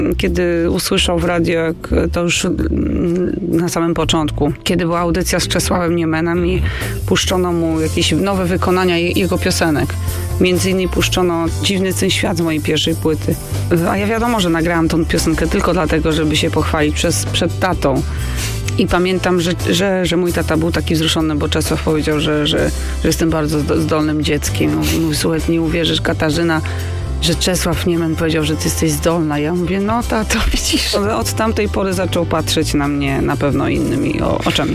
Kiedy usłyszał w radio, to już na samym początku, kiedy była audycja z Czesławem Niemenem i puszczono mu jakieś nowe wykonania jego piosenek. Między innymi puszczono Dziwny ten świat z mojej pierwszej płyty. A ja wiadomo, że nagrałam tą piosenkę tylko dlatego, żeby się pochwalić przed tatą. I pamiętam, że mój tata był taki wzruszony, bo Czesław powiedział, że jestem bardzo zdolnym dzieckiem. Mówi, słuchaj, nie uwierzysz, Katarzyna, że Czesław Niemen powiedział, że ty jesteś zdolna. Ja mówię, no tato, widzisz. Od tamtej pory zaczął patrzeć na mnie na pewno innymi oczami.